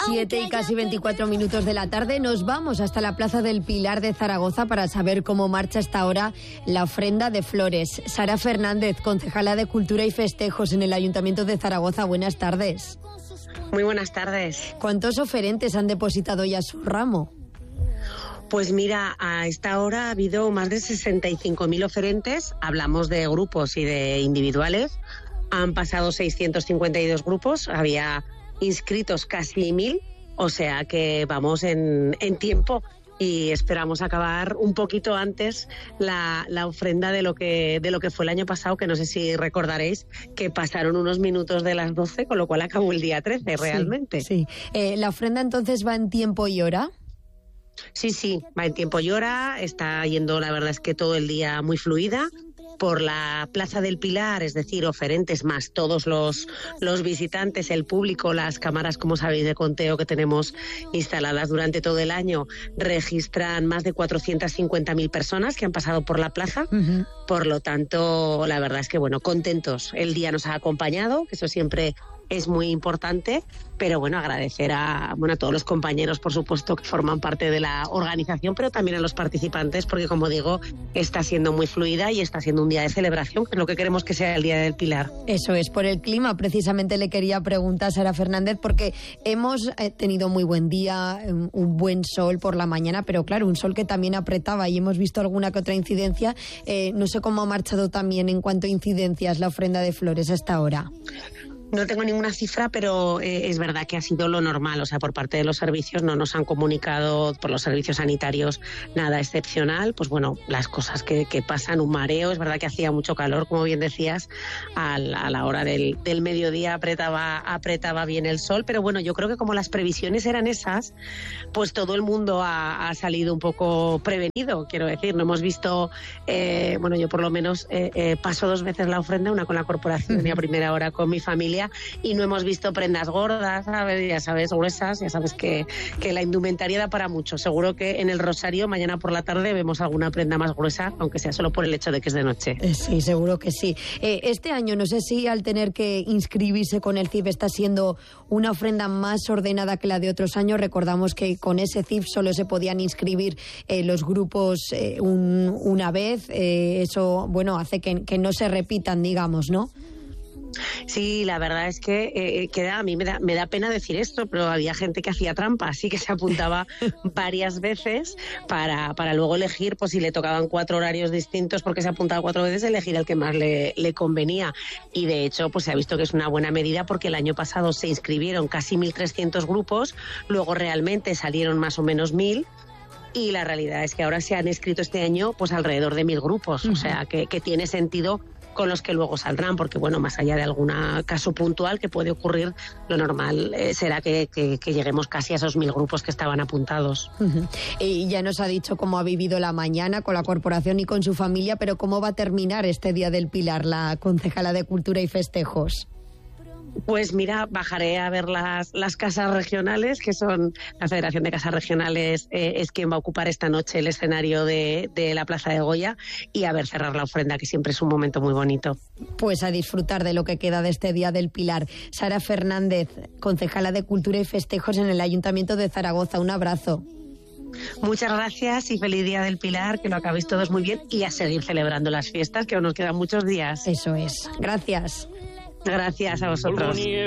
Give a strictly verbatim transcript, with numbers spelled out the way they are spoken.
siete y casi veinticuatro minutos de la tarde nos vamos hasta la Plaza del Pilar de Zaragoza para saber cómo marcha hasta ahora la ofrenda de flores. Sara Fernández, concejala de Cultura y Festejos en el Ayuntamiento de Zaragoza. Buenas tardes. Muy buenas tardes. ¿Cuántos oferentes han depositado ya su ramo? Pues mira, a esta hora ha habido más de sesenta y cinco mil oferentes. Hablamos de grupos y de individuales. Han pasado seiscientos cincuenta y dos grupos. Había inscritos casi mil. O sea que vamos en, en tiempo. Y esperamos acabar un poquito antes la, la ofrenda de lo que de lo que fue el año pasado, que no sé si recordaréis que pasaron unos minutos de las doce, con lo cual acabó el día trece realmente. Sí, sí. Eh, ¿La ofrenda entonces va en tiempo y hora? Sí, sí, va en tiempo y hora, está yendo, la verdad es que todo el día muy fluida. Por la Plaza del Pilar, es decir, oferentes más todos los, los visitantes, el público, las cámaras, como sabéis, de conteo que tenemos instaladas durante todo el año, registran más de cuatrocientas cincuenta mil personas que han pasado por la plaza. Uh-huh. Por lo tanto, la verdad es que, bueno, contentos. El día nos ha acompañado, que eso siempre es muy importante, pero bueno, agradecer a, bueno, a todos los compañeros, por supuesto, que forman parte de la organización, pero también a los participantes, porque como digo, está siendo muy fluida y está siendo un día de celebración, que es lo que queremos que sea el Día del Pilar. Eso es, por el clima, precisamente le quería preguntar a Sara Fernández, porque hemos tenido muy buen día, un buen sol por la mañana, pero claro, un sol que también apretaba y hemos visto alguna que otra incidencia. Eh, no sé cómo ha marchado también en cuanto a incidencias la ofrenda de flores hasta ahora. No tengo ninguna cifra, pero eh, es verdad que ha sido lo normal. O sea, por parte de los servicios no nos han comunicado, por los servicios sanitarios, nada excepcional. Pues bueno, las cosas que, que pasan, un mareo. Es verdad que hacía mucho calor, como bien decías, a la, a la hora del, del mediodía apretaba, apretaba bien el sol. Pero bueno, yo creo que como las previsiones eran esas, pues todo el mundo ha, ha salido un poco prevenido. Quiero decir, no hemos visto, eh, bueno, yo por lo menos eh, eh, paso dos veces la ofrenda, una con la corporación y a primera hora con mi familia. Y no hemos visto prendas gordas, ¿sabes? Ya sabes, gruesas, ya sabes que, que la indumentaria da para mucho. Seguro que en el Rosario mañana por la tarde vemos alguna prenda más gruesa, aunque sea solo por el hecho de que es de noche. Eh, sí, seguro que sí. Eh, este año, no sé si al tener que inscribirse con el C I F está siendo una ofrenda más ordenada que la de otros años. Recordamos que con ese C I F solo se podían inscribir eh, los grupos eh, un, una vez. Eh, eso, bueno, hace que, que no se repitan, digamos, ¿no? Sí, la verdad es que, eh, que a mí me da, me da pena decir esto, pero había gente que hacía trampa, así que se apuntaba varias veces para, para luego elegir, pues si le tocaban cuatro horarios distintos porque se apuntaba cuatro veces, elegir el que más le, le convenía. Y de hecho, pues se ha visto que es una buena medida porque el año pasado se inscribieron casi mil trescientos grupos, luego realmente salieron más o menos mil. Y la realidad es que ahora se han inscrito este año pues alrededor de mil grupos, uh-huh. O sea que, que tiene sentido con los que luego saldrán, porque bueno, más allá de algún caso puntual que puede ocurrir, lo normal eh, será que, que, que lleguemos casi a esos mil grupos que estaban apuntados. Uh-huh. Y ya nos ha dicho cómo ha vivido la mañana con la corporación y con su familia, pero ¿cómo va a terminar este Día del Pilar la concejala de Cultura y Festejos? Pues mira, bajaré a ver las, las casas regionales, que son la Federación de Casas Regionales, eh, es quien va a ocupar esta noche el escenario de, de la Plaza de Goya, y a ver cerrar la ofrenda, que siempre es un momento muy bonito. Pues a disfrutar de lo que queda de este Día del Pilar. Sara Fernández, concejala de Cultura y Festejos en el Ayuntamiento de Zaragoza. Un abrazo. Muchas gracias y feliz Día del Pilar, que lo acabéis todos muy bien y a seguir celebrando las fiestas, que aún nos quedan muchos días. Eso es. Gracias. Gracias a vosotros.